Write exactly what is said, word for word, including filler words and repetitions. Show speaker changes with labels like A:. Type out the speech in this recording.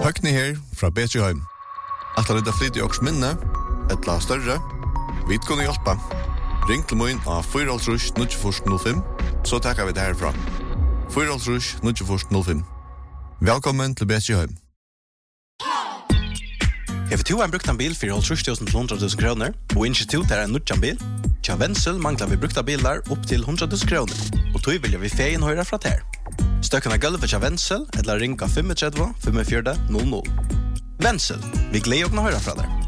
A: Høgni her fra Betjeheim. At det er flytt i åks minne, et la større, vi kunne hjelpe. Ring til min av fire null fire null fem, så takker vi det herfra. fire null fire null fem. Velkommen til Betjeheim.
B: Jeg vet jo en brukt en bil for tre tusen til hundre tusen kroner, og institut er en nødjan bil. Tja Vensel mangler vi brukta bilar opp til hundre tusen kroner, og tog vil vi feien høyre fra ter. Støkken av gulvet tja Vensel, eller ringa tre fem fem fire null null. Vensel, vi gleder å høyre fra der.